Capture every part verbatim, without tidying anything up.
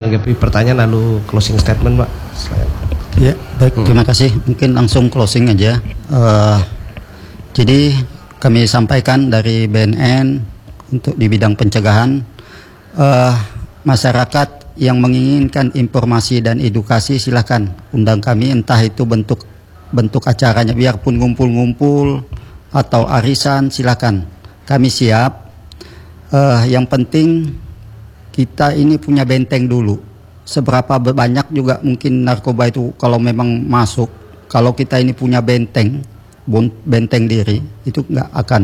menanggapi pertanyaan lalu closing statement, Pak. Ya, baik, terima kasih. Mungkin langsung closing aja. Uh, jadi kami sampaikan dari B N N untuk di bidang pencegahan, uh, masyarakat yang menginginkan informasi dan edukasi silahkan undang kami, entah itu bentuk bentuk acaranya, biarpun ngumpul-ngumpul atau arisan, silakan. Kami siap. Uh, yang penting kita ini punya benteng dulu. Seberapa banyak juga mungkin narkoba itu kalau memang masuk, kalau kita ini punya benteng, benteng diri, itu nggak akan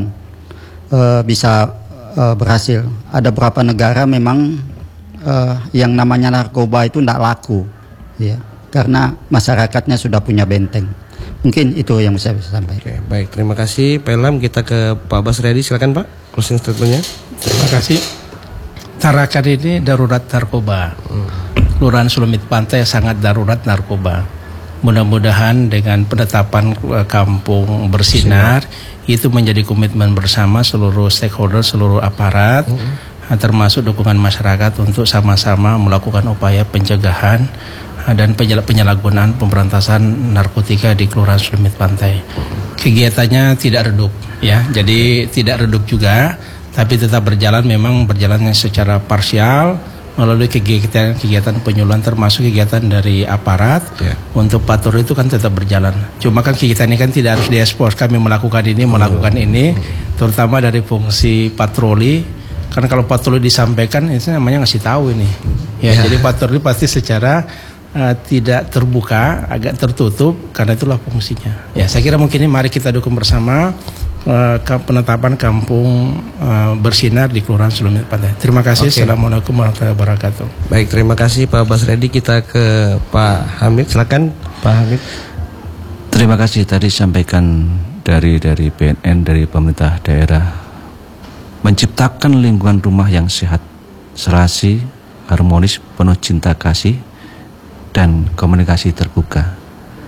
uh, bisa uh, berhasil. Ada beberapa negara memang uh, yang namanya narkoba itu nggak laku, ya, karena masyarakatnya sudah punya benteng. Mungkin itu yang saya bisa sampaikan. Oke, baik, terima kasih Pak Ilham. Kita ke Pak Basriadi, silakan Pak, closing statementnya. Terima kasih. Tarakan ini darurat narkoba. Hmm. Kelurahan Sulumit Pantai sangat darurat narkoba. Mudah-mudahan dengan penetapan kampung bersinar, Sinar. itu menjadi komitmen bersama seluruh stakeholder, seluruh aparat, hmm. termasuk dukungan masyarakat untuk sama-sama melakukan upaya pencegahan dan penyalahgunaan pemberantasan narkotika di Kelurahan Sulumit Pantai. Kegiatannya tidak redup, ya, jadi tidak redup juga, tapi tetap berjalan, memang berjalannya secara parsial melalui kegiatan-kegiatan penyuluhan, termasuk kegiatan dari aparat. Ya. Untuk patroli itu kan tetap berjalan. Cuma kan kegiatan ini kan tidak harus diekspos. Kami melakukan ini, melakukan oh. ini, terutama dari fungsi patroli. Karena kalau patroli disampaikan, itu namanya ngasih tahu ini. Ya, ya. Jadi patroli pasti secara Uh, tidak terbuka, agak tertutup, karena itulah fungsinya. Ya, saya kira mungkin ini mari kita dukung bersama uh, penetapan kampung uh, bersinar di Kelurahan Sulumit Pantai. Terima kasih. Okay. Assalamualaikum warahmatullahi wabarakatuh. Baik, terima kasih Pak Basriadi. Kita ke Pak Hamid, silakan Pak Hamid. Terima kasih, tadi sampaikan dari dari B N N, dari pemerintah daerah, menciptakan lingkungan rumah yang sehat, serasi, harmonis, penuh cinta kasih dan komunikasi terbuka.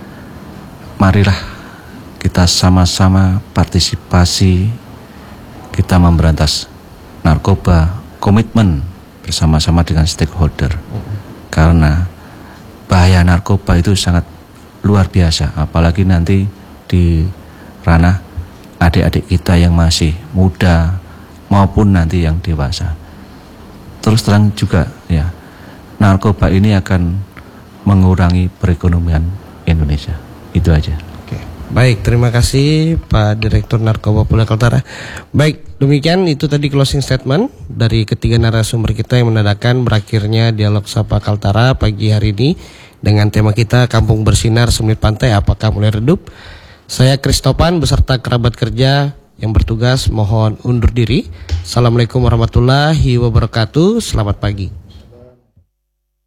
Marilah kita sama-sama partisipasi, kita memberantas narkoba, komitmen bersama-sama dengan stakeholder. Karena bahaya narkoba itu sangat luar biasa, apalagi nanti di ranah adik-adik kita yang masih muda maupun nanti yang dewasa. Terus terang juga, ya, narkoba ini akan mengurangi perekonomian Indonesia. Itu aja. Oke. Baik, terima kasih Pak Direktur Narkoba Polda Kaltara. Baik, demikian itu tadi closing statement dari ketiga narasumber kita yang menandakan berakhirnya dialog Sapa Kaltara pagi hari ini dengan tema kita Kampung Bersinar Sulumit Pantai, apakah mulai redup? Saya Kristopan beserta kerabat kerja yang bertugas mohon undur diri. Assalamualaikum warahmatullahi wabarakatuh. Selamat pagi.